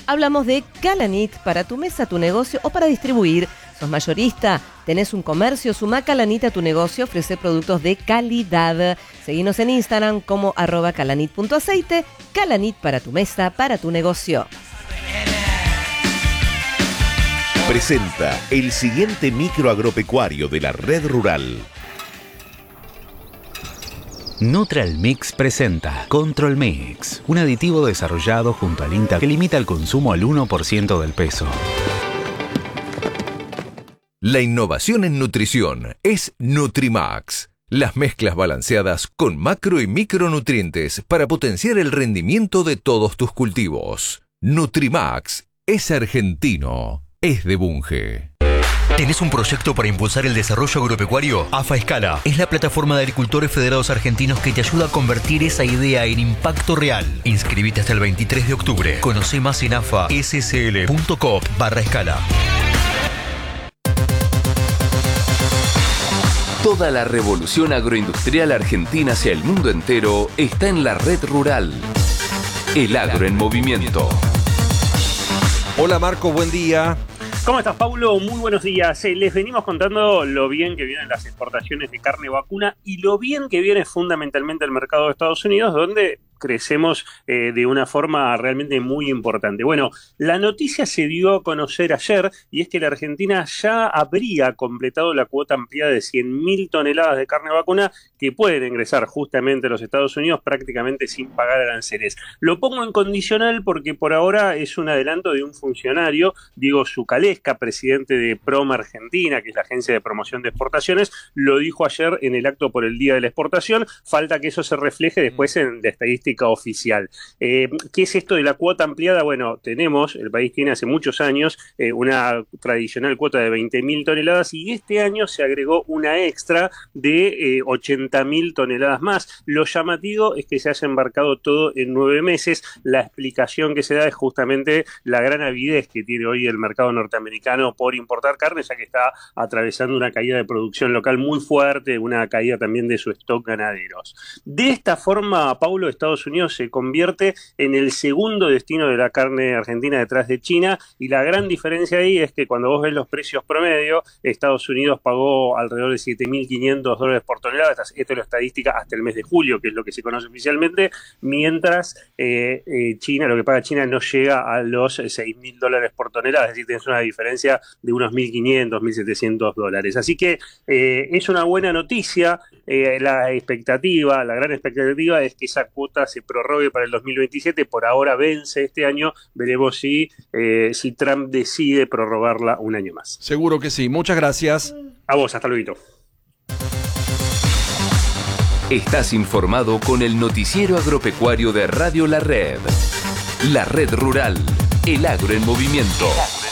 hablamos de Calanit para tu mesa, tu negocio o para distribuir. ¿Sos mayorista? ¿Tenés un comercio? Sumá Calanit a tu negocio, ofrece productos de calidad. Seguinos en Instagram como @calanit.aceite. Calanit para tu mesa, para tu negocio. Presenta el siguiente micro agropecuario de la Red Rural. Neutral Mix presenta Control Mix, un aditivo desarrollado junto al INTA que limita el consumo al 1% del peso. La innovación en nutrición es Nutrimax. Las mezclas balanceadas con macro y micronutrientes para potenciar el rendimiento de todos tus cultivos. Nutrimax es argentino, es de Bunge. ¿Tenés un proyecto para impulsar el desarrollo agropecuario? AFA Escala es la plataforma de agricultores federados argentinos que te ayuda a convertir esa idea en impacto real. Inscribite hasta el 23 de octubre. Conoce más en afascl.coop/escala. Toda la revolución agroindustrial argentina hacia el mundo entero está en la Red Rural. El agro en movimiento. Hola Marco, buen día. ¿Cómo estás, Paulo? Muy buenos días. Les venimos contando lo bien que vienen las exportaciones de carne vacuna y lo bien que viene fundamentalmente el mercado de Estados Unidos, donde crecemos de una forma realmente muy importante. Bueno, la noticia se dio a conocer ayer y es que la Argentina ya habría completado la cuota ampliada de 100.000 toneladas de carne vacuna que pueden ingresar justamente a los Estados Unidos prácticamente sin pagar aranceles. Lo pongo en condicional porque por ahora es un adelanto de un funcionario, Diego Zucalesca, presidente de PROM Argentina, que es la agencia de promoción de exportaciones, lo dijo ayer en el acto por el Día de la Exportación. Falta que eso se refleje después en la estadística oficial. ¿Qué es esto de la cuota ampliada? Bueno, el país tiene hace muchos años una tradicional cuota de 20.000 toneladas y este año se agregó una extra de 80.000 toneladas más. Lo llamativo es que se haya embarcado todo en 9 meses. La explicación que se da es justamente la gran avidez que tiene hoy el mercado norteamericano por importar carne, ya que está atravesando una caída de producción local muy fuerte, una caída también de su stock ganaderos. De esta forma, Paulo, Estados Unidos se convierte en el segundo destino de la carne argentina detrás de China y la gran diferencia ahí es que cuando vos ves los precios promedio, Estados Unidos pagó alrededor de $7.500 por tonelada, esto es la estadística hasta el mes de julio, que es lo que se conoce oficialmente, mientras China, lo que paga China no llega a los $6.000 por tonelada, es decir, tienes una diferencia de unos $1.500, $1.700. Así que es una buena noticia. La gran expectativa es que esa cuota se prorrogue para el 2027, por ahora vence este año, veremos si Trump decide prorrogarla un año más. Seguro que sí, muchas gracias. A vos, hasta luego. Estás informado con el noticiero agropecuario de Radio La Red. La Red Rural, el agro en movimiento.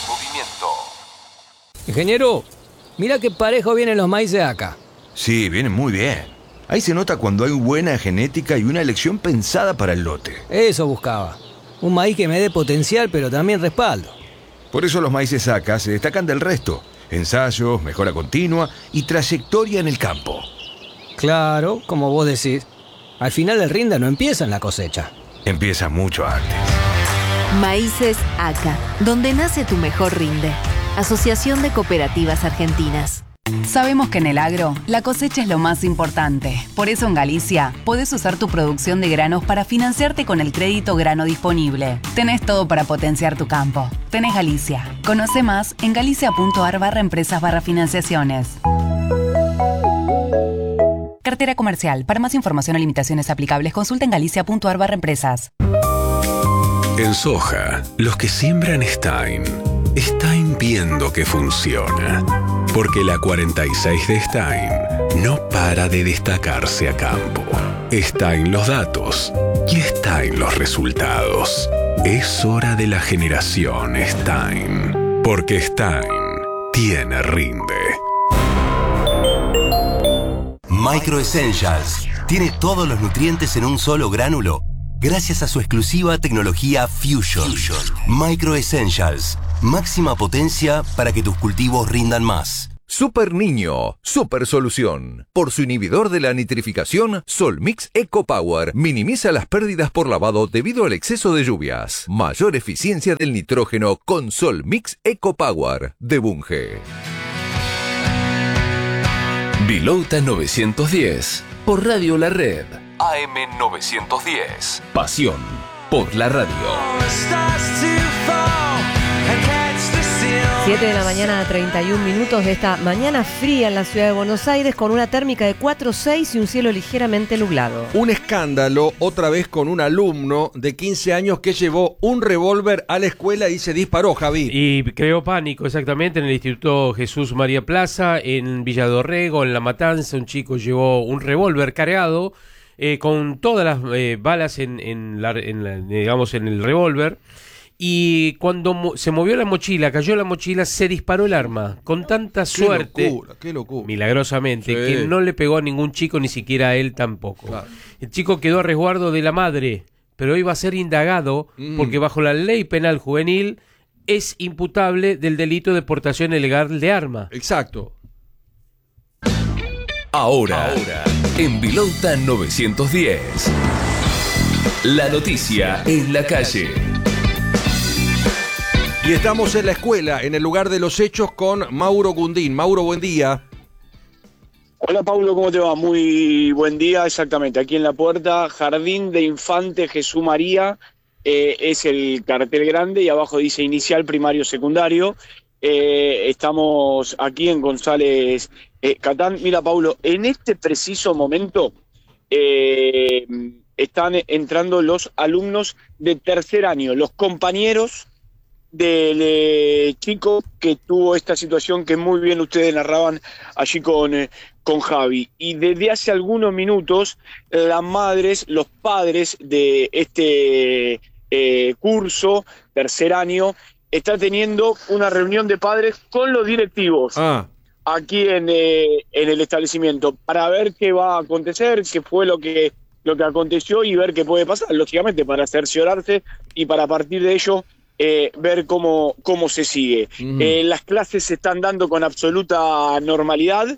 Ingeniero, mira qué parejo vienen los maíces acá. Sí, vienen muy bien. Ahí se nota cuando hay buena genética y una elección pensada para el lote. Eso buscaba. Un maíz que me dé potencial, pero también respaldo. Por eso los maíces acá se destacan del resto. Ensayos, mejora continua y trayectoria en el campo. Claro, como vos decís. Al final el rinde no empieza en la cosecha. Empieza mucho antes. Maíces ACA, donde nace tu mejor rinde. Asociación de Cooperativas Argentinas. Sabemos que en el agro, la cosecha es lo más importante. Por eso en Galicia, podés usar tu producción de granos para financiarte con el crédito grano disponible. Tenés todo para potenciar tu campo. Tenés Galicia. Conoce más en galicia.ar/empresas/financiaciones. Cartera comercial. Para más información o limitaciones aplicables, consulta en galicia.ar/empresas. En soja, los que siembran Stein viendo que funciona. Porque la 46 de Stein no para de destacarse a campo. Está en los datos y está en los resultados. Es hora de la generación Stein. Porque Stein tiene rinde. Micro Essentials tiene todos los nutrientes en un solo gránulo gracias a su exclusiva tecnología Fusion. Micro Essentials, máxima potencia para que tus cultivos rindan más. Super Niño, super solución. Por su inhibidor de la nitrificación, Solmix Eco Power minimiza las pérdidas por lavado debido al exceso de lluvias. Mayor eficiencia del nitrógeno con Solmix Eco Power de Bunge. Villouta 910 por Radio La Red. AM 910. Pasión por la radio. 7 de la mañana, 31 minutos de esta mañana fría en la ciudad de Buenos Aires, con una térmica de 4,6 y un cielo ligeramente nublado. Un escándalo otra vez con un alumno de 15 años que llevó un revólver a la escuela y se disparó, Javi. Y creó pánico, exactamente, en el Instituto Jesús María Plaza, en Villa Dorrego, en La Matanza. Un chico llevó un revólver cargado con todas las balas en el revólver. Y cuando se movió la mochila, cayó la mochila, se disparó el arma con tanta suerte, qué locura. Milagrosamente, Sí. que no le pegó a ningún chico, ni siquiera a él tampoco. Claro. El chico quedó a resguardo de la madre, pero iba a ser indagado porque bajo la ley penal juvenil es imputable del delito de portación ilegal de arma. Exacto. Ahora, en Villouta 910. La noticia en la calle. Y estamos en la escuela, en el lugar de los hechos, con Mauro Gundín. Mauro, buen día. Hola Paulo, ¿cómo te va? Muy buen día, exactamente. Aquí en la puerta, Jardín de Infante Jesús María, es el cartel grande y abajo dice inicial, primario, secundario. Estamos aquí en González Catán. Mira Paulo, en este preciso momento están entrando los alumnos de tercer año, los compañeros del chico que tuvo esta situación que muy bien ustedes narraban allí con Javi. Y desde hace algunos minutos las madres, los padres de este curso, tercer año, está teniendo una reunión de padres con los directivos aquí en el establecimiento para ver qué va a acontecer, qué fue lo que aconteció y ver qué puede pasar, lógicamente para cerciorarse y para partir de ello ver cómo se sigue. Las clases se están dando con absoluta normalidad.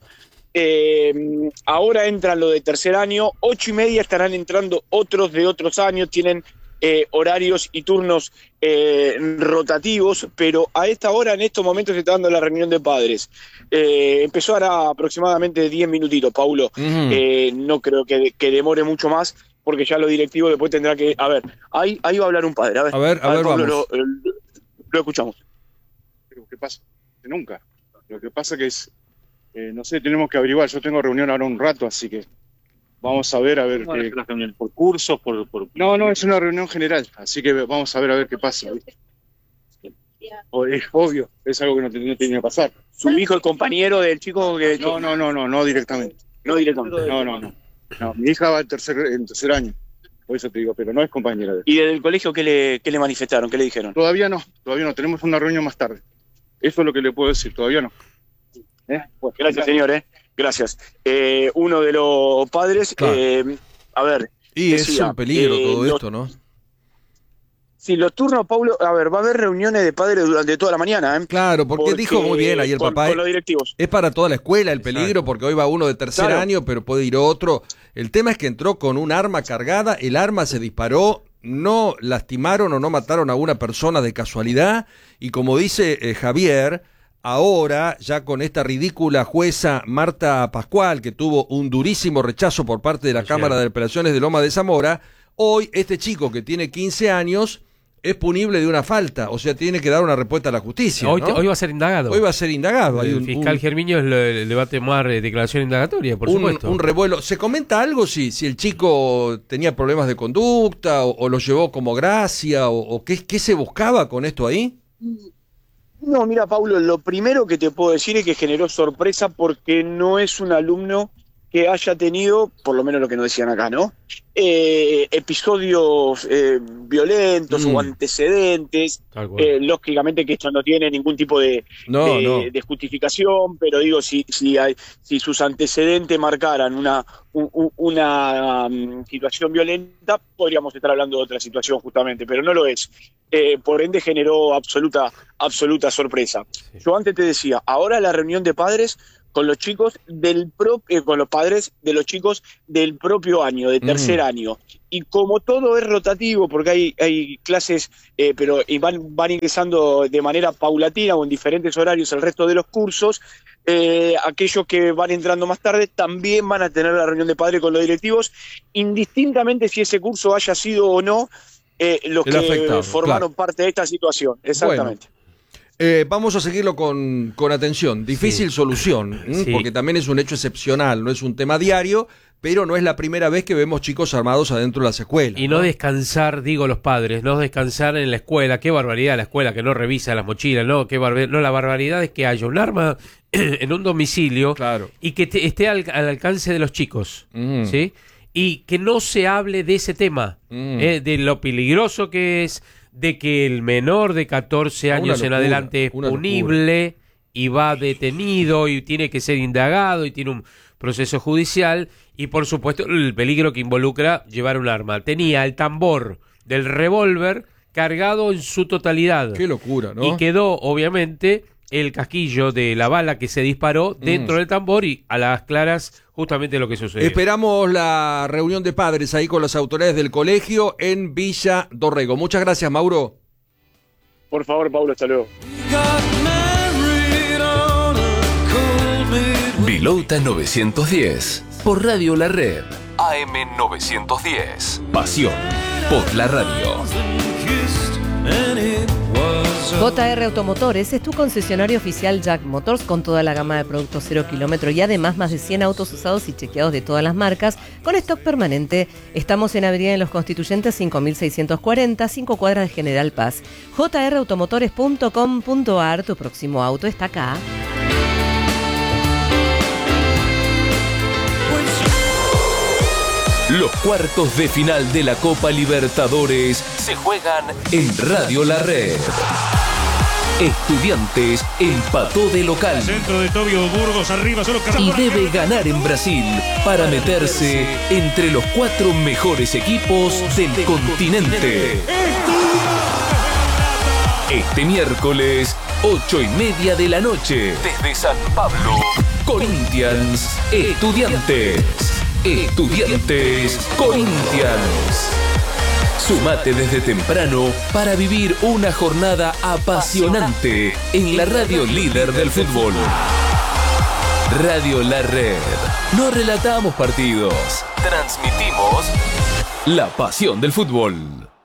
Ahora entran los de tercer año, 8:30 estarán entrando otros de otros años, tienen horarios y turnos rotativos, pero a esta hora, en estos momentos, se está dando la reunión de padres. Empezó ahora aproximadamente 10 minutitos, Paulo. No creo que demore mucho más, porque ya los directivos después tendrá que... A ver, ahí va a hablar un padre. A ver, Pablo, vamos. Lo escuchamos. ¿Qué pasa? Nunca. Lo que pasa que es, no sé, tenemos que averiguar. Yo tengo reunión ahora un rato, así que vamos a ver qué... ¿Las reuniones por cursos? No, es una reunión general, así que vamos a ver qué pasa. ¿Viste? Es obvio, es algo que no tiene que pasar. ¿Su hijo es compañero del chico que...? No directamente. No directamente. No, mi hija va en tercer año, por eso te digo, pero no es compañera de él. ¿Y desde el colegio qué le manifestaron? ¿Qué le dijeron? Todavía no, tenemos una reunión más tarde. Eso es lo que le puedo decir, todavía no. Pues, gracias, señor, gracias. Uno de los padres, Claro. A ver... Y decía, es un peligro todo esto, ¿no? Sí, los turnos, Paulo, a ver, va a haber reuniones de padres durante toda la mañana, Claro, porque dijo muy bien ahí el papá. Con los directivos. Es para toda la escuela el peligro, porque hoy va uno de tercer año, pero puede ir otro. El tema es que entró con un arma cargada, el arma se disparó, no lastimaron o no mataron a una persona de casualidad, y como dice Javier, ahora ya con esta ridícula jueza Marta Pascual, que tuvo un durísimo rechazo por parte de la Cámara de Apelaciones de Loma de Zamora, hoy este chico que tiene 15 años es punible de una falta, o sea, tiene que dar una respuesta a la justicia. Hoy, ¿no? Hoy va a ser indagado. Hoy va a ser indagado. Hay El fiscal Germiño le va a tomar declaración indagatoria, por supuesto. Un revuelo. ¿Se comenta algo si el chico tenía problemas de conducta o lo llevó como gracia o qué se buscaba con esto ahí? No, mira, Paulo, lo primero que te puedo decir es que generó sorpresa porque no es un alumno que haya tenido, por lo menos lo que nos decían acá, ¿no? Episodios violentos o antecedentes. Lógicamente que esto no tiene ningún tipo de justificación, pero digo, si sus antecedentes marcaran una situación violenta, podríamos estar hablando de otra situación justamente, pero no lo es. Por ende generó absoluta sorpresa. Yo antes te decía, ahora la reunión de padres con los chicos con los padres de los chicos del propio año, de tercer año. Y como todo es rotativo, porque hay clases, pero van ingresando de manera paulatina o en diferentes horarios el resto de los cursos, aquellos que van entrando más tarde también van a tener la reunión de padres con los directivos, indistintamente si ese curso haya sido o no los que afectado, formaron parte de esta situación. Exactamente. Bueno. Vamos a seguirlo con atención. Difícil solución, porque también es un hecho excepcional, no es un tema diario, pero no es la primera vez que vemos chicos armados adentro de las escuelas. Y no descansar, digo los padres, no descansar en la escuela. Qué barbaridad la escuela que no revisa las mochilas, no, la barbaridad es que haya un arma en un domicilio y que esté al alcance de los chicos, ¿sí? Y que no se hable de ese tema, de lo peligroso que es, de que el menor de 14 años en adelante es punible y va detenido y tiene que ser indagado y tiene un proceso judicial, y por supuesto el peligro que involucra llevar un arma. Tenía el tambor del revólver cargado en su totalidad. Qué locura, ¿no? Y quedó obviamente el casquillo de la bala que se disparó dentro del tambor, y a las claras justamente lo que sucedió. Esperamos la reunión de padres ahí con las autoridades del colegio en Villa Dorrego. Muchas gracias, Mauro. Por favor, Paulo, hasta luego. Vilota 910 por Radio La Red. AM 910. Pasión por la radio. JR Automotores es tu concesionario oficial Jack Motors con toda la gama de productos 0 kilómetro y además más de 100 autos usados y chequeados de todas las marcas con stock permanente. Estamos en Avenida de los Constituyentes 5640, 5 cuadras de General Paz. jrautomotores.com.ar, tu próximo auto está acá. Los cuartos de final de la Copa Libertadores se juegan en Radio La Red. Estudiantes empató de local. Centro de Tobio Burgos, arriba solo y debe ganar en Brasil para meterse entre los 4 mejores equipos del continente. Este miércoles, 8:30 de la noche, desde San Pablo, Corinthians, Estudiantes. Estudiantes Corinthians. Sumate desde temprano para vivir una jornada apasionante en la radio líder del fútbol. Radio La Red. No relatamos partidos, transmitimos la pasión del fútbol.